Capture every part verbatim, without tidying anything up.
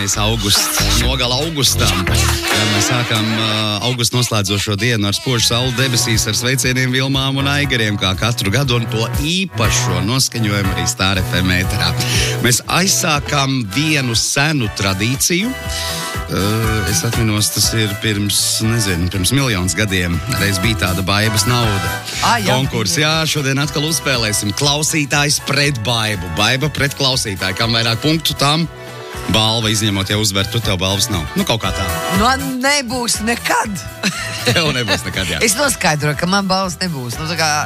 tuvojamies augusts, nogala augustam. Jā, mēs sākam uh, augustu noslēdzošo dienu ar spožu sauli debesīs, ar sveicieniem Vilmām un Aigariem, kā katru gadu, un to īpašo noskaņojumu arī Star F M ēterā. Mēs aizsākam vienu senu tradīciju. Uh, es atminos, tas ir pirms, nezinu, pirms miljonus gadiem. Reiz bija tāda baibas nauda. Ah, jā. Konkurs, jā, šodien atkal uzspēlēsim klausītājs pret baibu. Baiba pret klausītāju. Kam vairāk punktu, tam balva, izņemot, ja uzver, tu tev balvas nav. Nu, kaut kā tā. Man nebūs nekad. Tev nebūs nekad, jā. Es noskaidroju, ka man balvas nebūs. Nu, tā kā,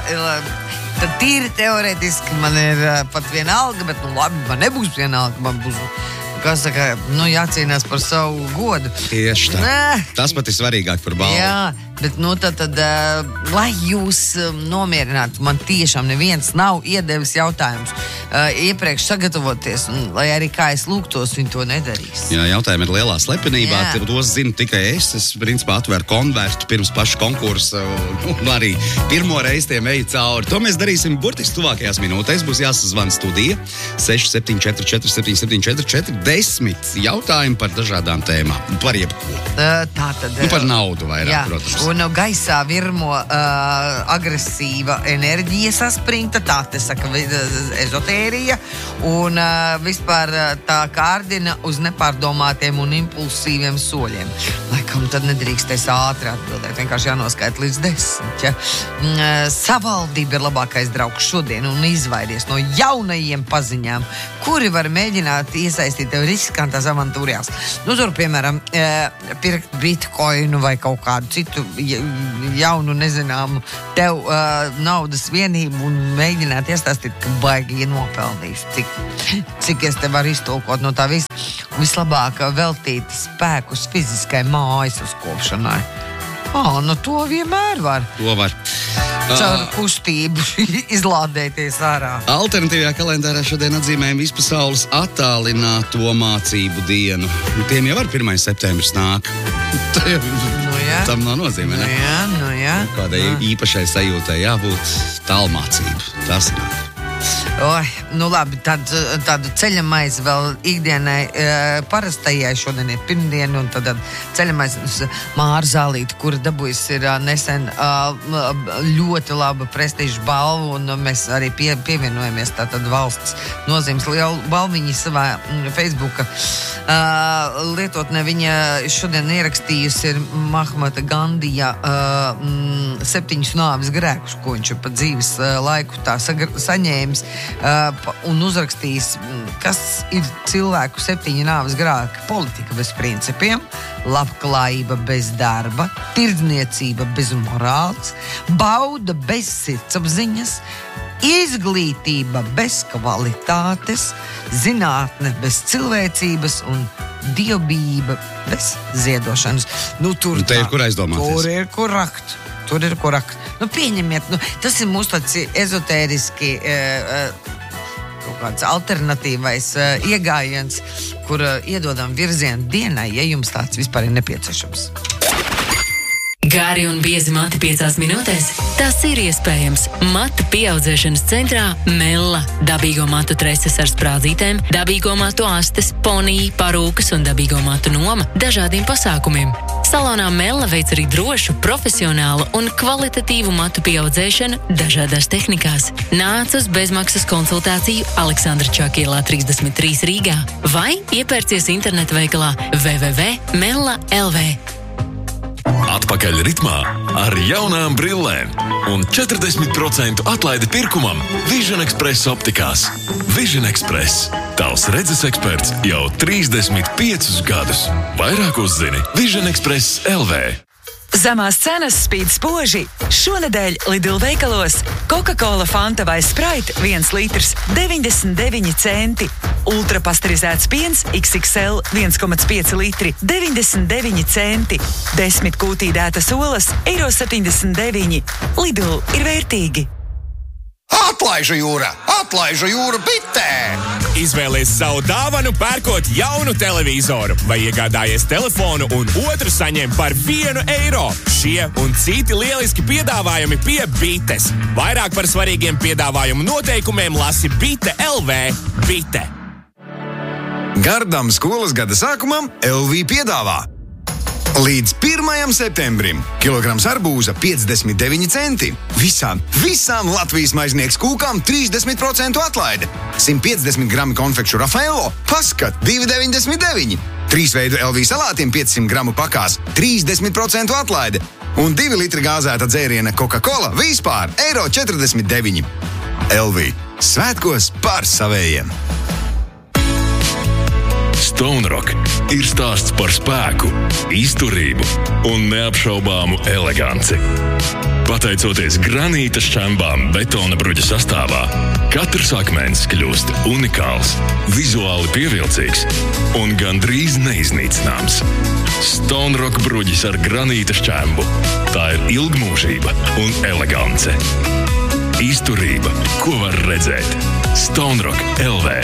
tad tīri teorētiski man ir pat viena alga, bet, nu, labi, man nebūs viena alga, man būs... Kas saka, nu jācīnās par savu godu. Tieši tā. Nē. Tas pat ir svarīgāk par balvu. Jā, bet nu tad, tad uh, lai jūs um, nomierinātu, man tiešām neviens nav iedevis jautājums uh, iepriekš sagatavoties, un lai arī kā es lūgtos, viņi to nedarīs. Jā, jautājumi ir lielā slepenībā, tos zinu tikai es. Es, principā, atveru konvertu pirms paša konkursa, un, un arī pirmo reizi tiem eju cauri. To mēs darīsim burtiski tuvākajās minūtēs. Būs jāsazvana studija seši septiņi četri četri septiņi septiņi četri četri. Desmit jautājumi par dažādām tēmām. Par jebko. Uh, tā tad. Nu, par naudu vairāk, jā, protams. Un gaisā virmo uh, agresīva enerģija saspringta, tā te saka ezotērija, un uh, vispār uh, tā kārdina uz nepārdomātiem un impulsīviem soļiem. Laikam tad nedrīkstēs ātri atbildēt, vienkārši jānoskaita līdz desmit. Ja? Uh, savaldība ir labākais draugs šodien un izvairies no jaunajiem paziņām, kuri var mēģināt iesaistīt tev riskantās avantūrās. Nu, tur, piemēram, pirkt bitkoinu vai kaut kādu citu jaunu, nezināmu tev uh, naudas vienību un mēģināt iestāstīt, ka baigi ir nopelnījis. Cik, cik es te varu iztulkot no tā visa. Vislabāk veltīt spēkus fiziskai mājas uzkopšanai. Ā, nu to vienmēr var. To var. Caur kustību izlādēties ārā. Alternatīvajā kalendārā šodien atzīmējam vispasaules attālināto mācību dienu. Tiem jau ar pirmais septembris nāk. Nu jā. Tam nav nozīmē, ne? Nu jā, nu jā. Kādai nu. īpašai sajūtai jābūt tālmācību. Tas nāk. Oi, nu labi, tad, tādu ceļamais vēl ikdienai e, parastajai šodien ir pirmdiena, un tad ceļamais Māra Zālīte, kura dabūjas ir nesen ļoti laba prestiža balvu, un mēs arī pie, pievienojamies tātad valsts nozīmes lielu balviņu savā Facebooka uh, lietotnē. Viņa šodien ierakstījusi ir Mahmata Gandija uh, m, septiņus nāves grēkus, ko viņš pa dzīves uh, laiku tā sagar, saņēma. Uh, un uzrakstījis, kas ir cilvēku septiņi nāves grēki: politika bez principiem, labklājība bez darba, tirdzniecība bez morāls, bauda bez sirdsapziņas, izglītība bez kvalitātes, zinātne bez cilvēcības un dievbijība bez ziedošanas. Nu, tur nu, te ir kur aizdomāties. Tur ir kur rakt. Tur ir kur rakt. Nu, pieņemiet, nu, tas ir mūsu tāds ezotēriski e, e, kaut kāds alternatīvais e, iegājiens, kur e, iedodam virzienu dienai, ja jums tāds vispār ir nepieciešams. Gāri un biezi mati piecās minūtēs? Tas ir iespējams. Matu pieaudzēšanas centrā Mella. Dabīgo matu treses ar sprādzītēm, dabīgo matu astes, ponija, parūkas un dabīgo matu noma dažādiem pasākumiem. Salonā Mella veic arī drošu, profesionālu un kvalitatīvu matu pieaudzēšanu dažādās tehnikās. Nāc uz bezmaksas konsultāciju Aleksandra Čakielā trīsdesmit trīs Rīgā vai iepērcies internetu veikalā w w w punkt mella punkt l v. Atpakaļ ritmā ar jaunām brillēm un četrdesmit procentu atlaidi pirkumam Vision Express optikās. Vision Express. Tavs redzes eksperts jau trīsdesmit piecus gadus. Vairāk uzzini Vision Express punkt l v. Zemās cenas spīd spoži. Šonedēļ Lidl veikalos Coca-Cola, Fanta vai Sprite viens litrs deviņdesmit deviņi centi. Ultrapasterizēts piens iks iks el viens komats pieci litri deviņdesmit deviņi centi. Desmit kūtīdētas olas eiro septiņdesmit deviņi. Lidl ir vērtīgi. Atlaižu jūra! Atlaižu jūra bitē! Izvēlies savu dāvanu, pērkot jaunu televizoru vai iegādājies telefonu un otru saņem par vienu eiro. Šie un citi lieliski piedāvājumi pie Bites. Vairāk par svarīgiem piedāvājumu noteikumiem lasi bite punkt l v. Bite. Gardam skolas gada sākumam L V piedāvā. Līdz pirmajam septembrim kilograms arbūza piecdesmit deviņi centi. Visām, visām Latvijas maiznieks kūkām trīsdesmit procentu atlaide. simt piecdesmit gramu konfekšu Raffaello paskat divi deviņdesmit deviņi. Trīs veidu L V salātiem piecsimt gramu pakās trīsdesmit procentu atlaide. Un divi litri gāzēta dzēriena Coca-Cola vispār eiro četrdesmit deviņi. L V. Svētkos par savējiem. Stone Rock ir stāsts par spēku, izturību un neapšaubāmu eleganci. Pateicoties granīta šķembām betona bruģa sastāvā, katrs akmens kļūst unikāls, vizuāli pievilcīgs un gandrīz neiznīcināms. Stone Rock bruģis ar granīta šķembu. Tā ir ilgmūžība un elegance. Izturība, ko var redzēt. Stone Rock L V.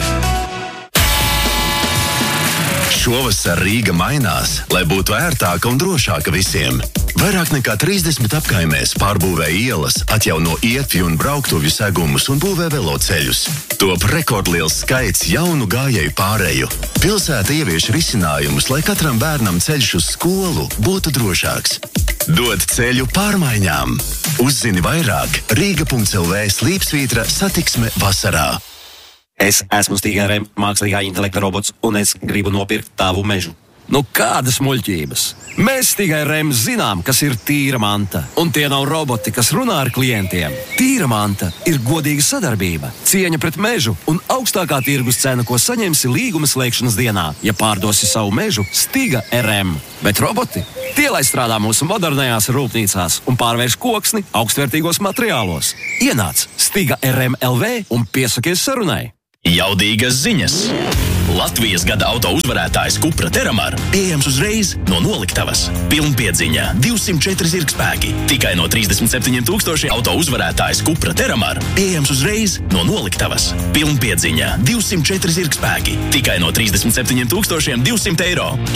Šovasar Rīga mainās, lai būtu ērtāka un drošāka visiem. Vairāk nekā trīsdesmit apkaimēs pārbūvē ielas, atjauno ietvi un brauktuvju segumus un būvē veloceļus. Top rekordliels skaits jaunu gājēju pāreju. Pilsēta ievieš risinājumus, lai katram bērnam ceļš uz skolu būtu drošāks. Dod ceļu pārmaiņām. Uzzini vairāk Rīga.lv slīpsvītra satiksme vasarā. Es esmu Stiga R M mākslīgā intelekta robots, un es gribu nopirkt tavu mežu. Nu, kādas muļķības? Mēs Stiga R M zinām, kas ir tīra manta, un tie nav roboti, kas runā ar klientiem. Tīra manta ir godīga sadarbība, cieņa pret mežu un augstākā tirgus cena, ko saņemsi līguma slēgšanas dienā, ja pārdosi savu mežu Stiga R M. Bet roboti? Tie, lai strādā mūsu modernajās rūpnīcās un pārvērš koksni augstvērtīgos materiālos. Ienāc Stiga R M L V un piesakies sarunai. Jaudīgas ziņas. Latvijas gada auto uzvarētājs Cupra Terramar pieejams uzreiz no noliktavas. Pilnpiedziņa divsimt četri zirgspēki. Tikai no trīsdesmit septiņiem tūkstošiem auto uzvarētājs Cupra Terramar pieejams uzreiz no noliktavas. Pilnpiedziņa divsimt četri zirgspēki. Tikai no trīsdesmit septiņiem tūkstošiem divsimt eiro.